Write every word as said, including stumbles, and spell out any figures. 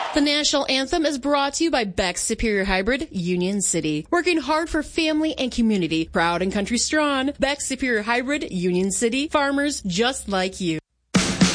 The national anthem is brought to you by Beck's Superior Hybrid, Union City. Working hard for family and community. Proud and country strong. Beck's Superior Hybrid, Union City. Farmers just like you.